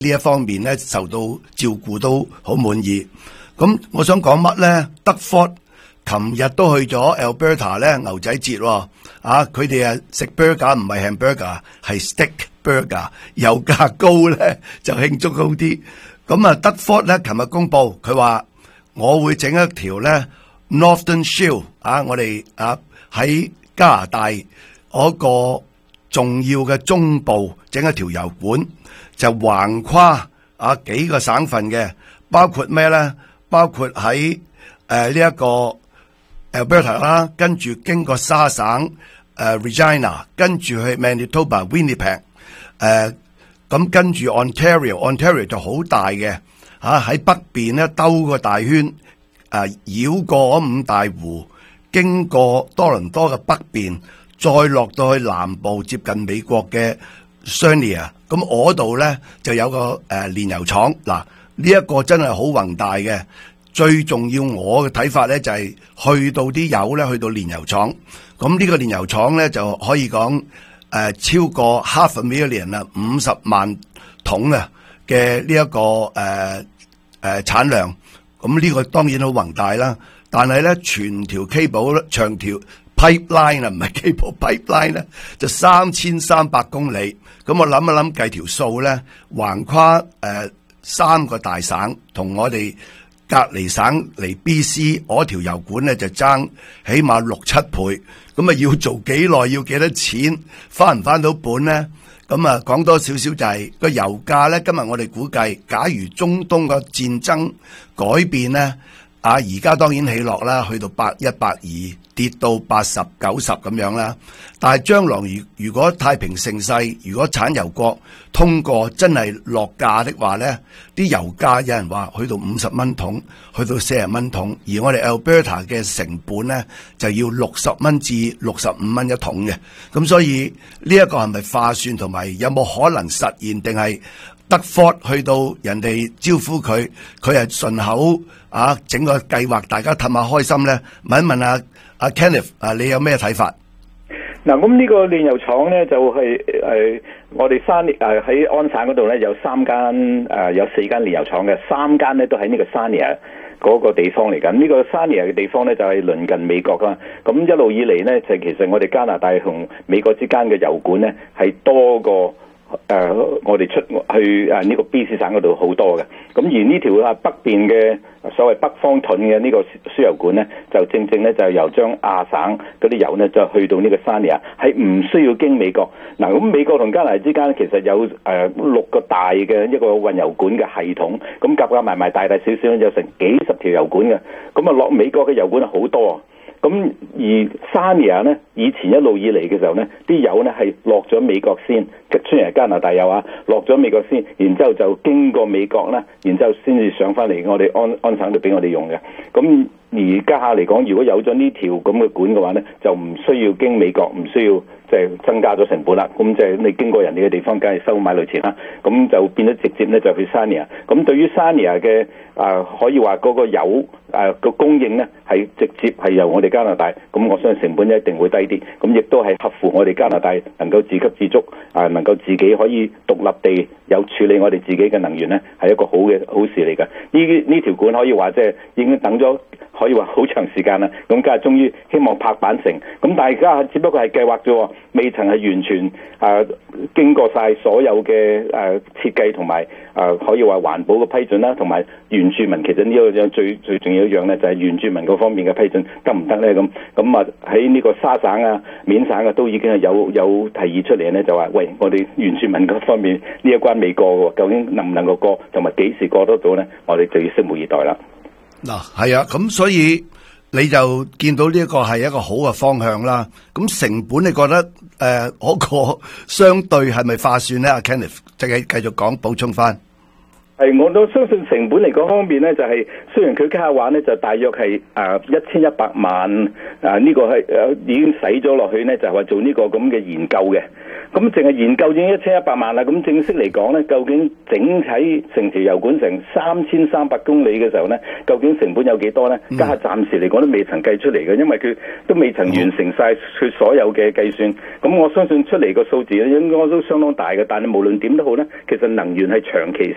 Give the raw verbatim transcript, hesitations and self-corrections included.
呢一方面咧受到照顧都好滿意。咁我想講乜咧？德福琴日都去咗 Alberta 咧牛仔節喎，啊佢哋啊食 burger 唔係 hamburger 係 steak burger， 油價高咧就慶祝高啲。咁啊德福咧琴日公佈佢話我會整一條咧 Northern Shield 啊，我哋啊喺加拿大嗰個重要嘅中部整一條油管，就橫跨啊幾個省份嘅，包括咩咧？包括喺誒呢一個 Alberta 啦，跟住經過沙省誒、呃、Regina， 跟住去 Manitoba、Winnipeg， 誒、呃、咁跟住 Ontario，Ontario 就好大嘅嚇，喺、啊、北邊咧兜個大圈，誒、呃、繞過五大湖，經過多倫多嘅北邊，再落到去南部接近美國嘅 Sarnia， 咁我度咧就有個誒、呃、煉油廠。嗱呢一個真係好宏大嘅。最重要我嘅睇法咧就係、是、去到啲油咧去到煉油廠，咁呢個煉油廠咧就可以講誒、呃、超過 half a million 啊，五十萬桶啊嘅呢一個誒誒、呃呃、產量，咁呢個當然好宏大啦。但係咧全條 cable 咧長條 pipeline 啊，唔係 cable pipeline 咧就三千三百公里，咁我諗一諗計條數咧，橫跨誒、呃、三個大省，同我哋隔離省嚟 B C 嗰條油管咧就爭起碼六七倍，咁啊要做幾耐，要幾多錢，翻唔翻到本咧？咁啊講多少少就係、是、個油價咧，今日我哋估計，假如中東個戰爭改變咧，啊而家當然起落啦，去到百一百二，跌到八十九十咁樣啦。但係將來如如果太平盛世，如果產油國通過真係落價的話咧，啲油價有人話去到五十蚊桶，去到四十蚊桶，而我哋 Alberta 嘅成本咧就要六十蚊至六十五蚊一桶嘅。咁所以呢一個係咪划算，同埋有冇可能實現，定係德福去到人哋招呼佢，佢係順口啊整個計劃，大家氹下開心咧？問一問阿阿 Kenneth 啊，你有咩睇法？ 嗱，咁呢個煉油廠咧就係、是、誒、呃、我哋山誒喺安省嗰度咧有三間誒、呃、有四間煉油廠嘅，三間咧都喺呢個 Sarnia 嗰個地方嚟緊。呢、這個 Sarnia 嘅地方咧就係、是、鄰近美國啦。咁一路以嚟咧就其實我哋加拿大同美國之間嘅油管咧係多過誒、呃、我哋出去誒呢個 B C 省嗰度好多嘅。咁而呢條啊北邊嘅所謂北方盾嘅呢個輸油管咧，就正正咧就係由將亞省嗰啲油咧就去到呢個 Sarnia， 係唔需要經美國。嗱，咁美國同加拿大之間其實有誒、呃、六個大嘅一個運油管嘅系統，咁夾夾埋埋大大小小有成幾十條油管嘅，咁啊落美國嘅油管好多。咁而 Sarnia 咧，以前一路以嚟嘅時候咧，啲油咧係落咗美國先，雖然係加拿大油啊，落咗美國先，然之後就經過美國啦，然之後先至上翻嚟我哋安安省度俾我哋用嘅。咁而家下嚟講，如果有咗呢條咁嘅管嘅話咧，就唔需要經美國，唔需要即係增加咗成本啦。咁即係你經過人哋嘅地方，梗係收買類錢啦。咁就變咗直接咧就去 Sarnia。咁對於 Sarnia 嘅啊，可以話嗰個油啊個供應咧係直接係由我哋加拿大。咁我相信成本一定會低啲。咁亦都係合乎我哋加拿大能夠自給自足啊，能夠自己可以獨立地有處理我哋自己嘅能源咧，係一個好嘅好事嚟㗎。呢呢條管可以話即係已經等咗。可以話好長時間啦，咁家下終於希望拍板成，咁大家只不過係計劃啫，未曾係完全誒、啊、經過晒所有嘅誒、啊、設計同埋誒可以話環保嘅批准啦，同埋原住民其實呢個樣最最重要一樣咧，就係原住民嗰方面嘅批准得唔得咧？咁咁啊喺呢個沙省啊、緬省啊都已經係有有提議出嚟咧，就話喂，我哋原住民嗰方面呢一關未過喎，究竟能唔能夠過，同埋幾時過得到咧？我哋就要拭目以待啦。 嗱，係啊，咁所以你就見到呢一個係一個好嘅方向啦。咁成本你覺得誒嗰、呃那個相對係咪划算咧？阿 Kenneth 即係繼續講補充翻。 係，我都相信成本嚟講方面咧，就係、是、雖然佢家下話咧就大約係誒一千一百萬啊，呢、這個係誒、呃、已經使咗落去咧，就係、是、話做呢個咁嘅研究嘅。咁淨係研究已經一千一百萬啦。咁正式嚟講咧，究竟整體成條油管成三千三百公里嘅時候咧，究竟成本有幾多咧？家下暫時嚟講都未曾計出嚟嘅，因為佢都未曾完成晒佢所有嘅計算。咁我相信出嚟個數字咧應該都相當大嘅。但係無論點都好咧，其實能源係長期